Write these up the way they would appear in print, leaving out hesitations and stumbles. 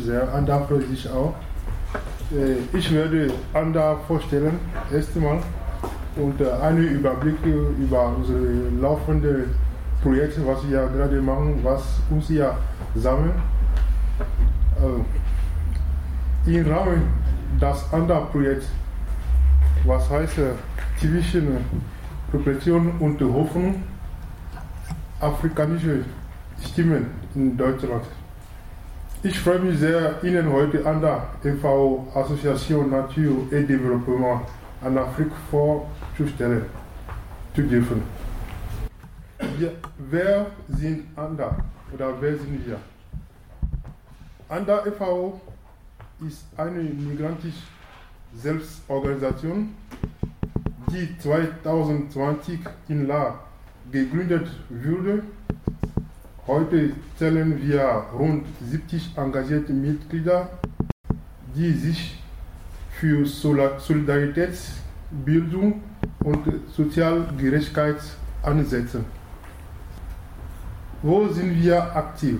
sehr. Anda freut sich auch. Ich werde Anda vorstellen, erstmal, und einen Überblick über unsere laufenden Projekte, was wir gerade machen, was uns hier sammeln. Im Rahmen des Anda-Projekts, was heißt zwischen Repression und Hoffnung, afrikanische Stimmen in Deutschland. Ich freue mich sehr, Ihnen heute Anda e.V. Association Natur et Développement en Afrique vorzustellen zu dürfen. Wer sind Anda oder wer sind wir? Anda e.V. ist eine migrantische Selbstorganisation, die 2020 in La gegründet wurde. Heute zählen wir rund 70 engagierte Mitglieder, die sich für Solidarität, Bildung und Sozialgerechtigkeit einsetzen. Wo sind wir aktiv?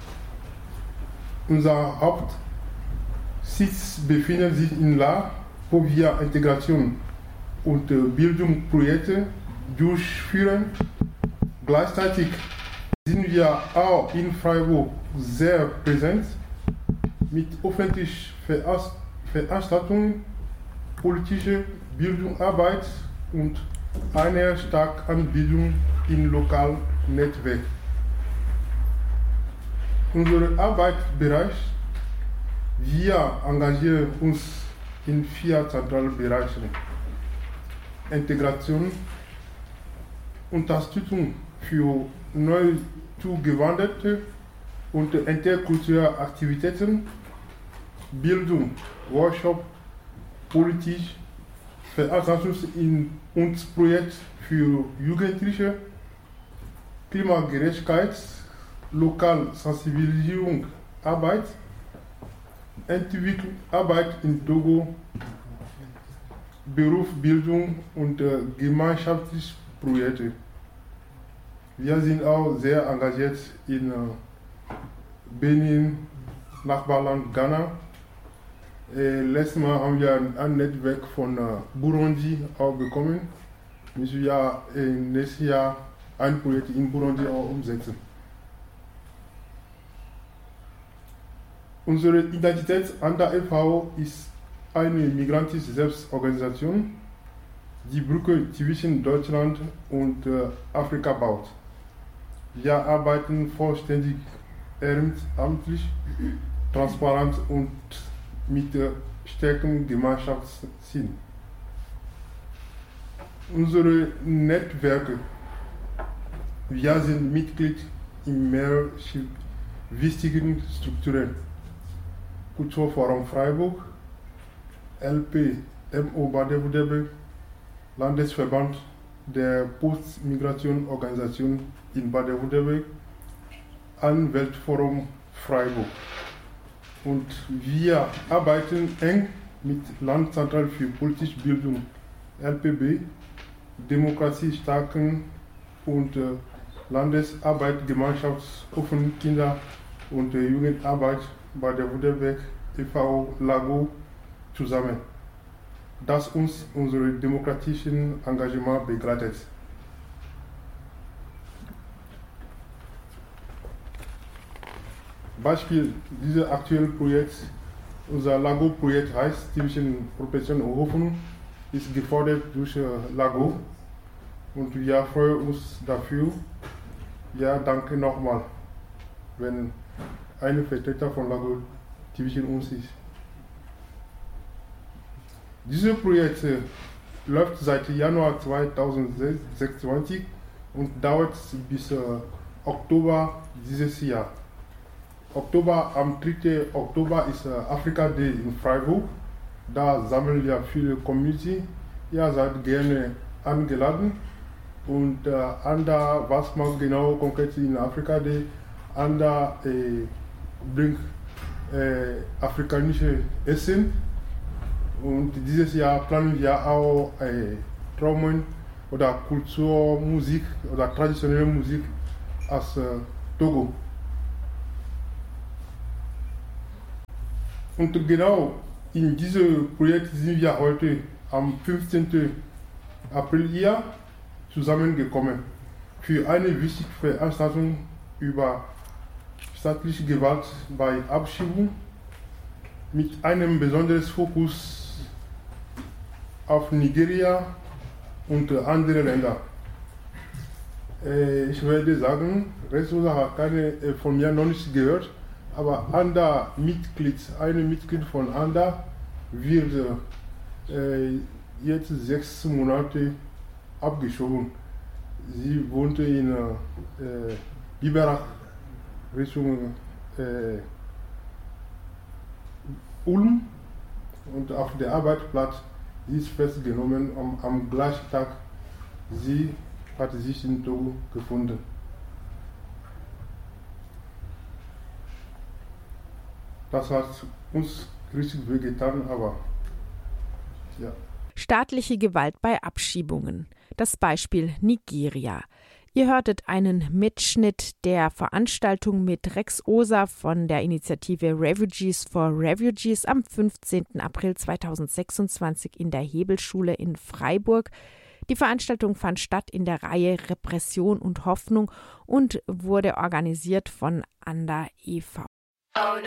Unser Hauptsitz befindet sich in La, wo wir Integration und Bildungsprojekte durchführen. Gleichzeitig sind wir auch in Freiburg sehr präsent mit öffentlichen Veranstaltungen, politischer Bildungsarbeit und einer starken Anbindung im lokalen Netzwerk. Unser Arbeitsbereich, wir engagieren uns in 4 zentralen Bereichen: Integration, Unterstützung für neu zugewanderte und interkulturelle Aktivitäten, Bildung, Workshop, Politik, Veranstaltungen und Projekte für Jugendliche, Klimagerechtigkeit, lokale Sensibilisierung, Arbeit, Entwicklungsarbeit in Togo, Berufsbildung und gemeinschaftliche Projekte. Wir sind auch sehr engagiert in Benin, Nachbarland Ghana. Letztes Mal haben wir ein Netzwerk von Burundi auch bekommen. Müssen wir nächstes Jahr ein Projekt in Burundi auch umsetzen. Unsere Identität Anda e.V. ist eine migrantische Selbstorganisation, die Brücke zwischen Deutschland und Afrika baut. Wir arbeiten vollständig ehrenamtlich, transparent und mit starkem Gemeinschaftssinn. Unsere Netzwerke, wir sind Mitglied in mehreren wichtigen Strukturen: Kulturforum Freiburg, LPMO Baden-Württemberg, Landesverband der Postmigration-Organisation in Baden-Württemberg, Anwältforum Freiburg. Und wir arbeiten eng mit Landzentrale für politische Bildung LPB, Demokratie stärken und Landesarbeitsgemeinschaft offene Kinder- und Jugendarbeit Baden-Württemberg e.V. LAGO zusammen, das uns unser demokratisches Engagement begleitet. Beispiel dieses aktuellen Projekts, unser LAGO-Projekt heißt zwischen Repression und Hoffnung, ist gefordert durch LAGO und wir freuen uns dafür. Ja, danke nochmal, wenn ein Vertreter von LAGO zwischen uns ist. Dieses Projekt läuft seit Januar 2026 und dauert bis Oktober dieses Jahr. Am 3. Oktober ist Afrika Day in Freiburg. Da sammeln wir viele Community. Ihr seid gerne eingeladen. Und Anda, was man genau konkret in Afrika Day, Anda bringt afrikanische Essen. Und dieses Jahr planen wir auch Trommeln oder Kulturmusik oder traditionelle Musik aus Togo. Und genau in diesem Projekt sind wir heute am 15. April hier zusammengekommen für eine wichtige Veranstaltung über staatliche Gewalt bei Abschiebung mit einem besonderen Fokus auf Nigeria und andere Länder. Ich werde sagen, Ressource hat keine von mir noch nicht gehört, aber eine Mitglied von ANDA wird jetzt 6 Monate abgeschoben. Sie wohnte in Biberach Richtung Ulm und auf der Arbeitsplatz ist festgenommen am gleichen Tag. Sie hat sich in Togo gefunden. Das hat uns richtig wehgetan, aber ja. Staatliche Gewalt bei Abschiebungen. Das Beispiel Nigeria. Ihr hörtet einen Mitschnitt der Veranstaltung mit Rex Oser von der Initiative Refugees for Refugees am 15. April 2026 in der Hebelschule in Freiburg. Die Veranstaltung fand statt in der Reihe Repression und Hoffnung und wurde organisiert von ANDA e.V. Oh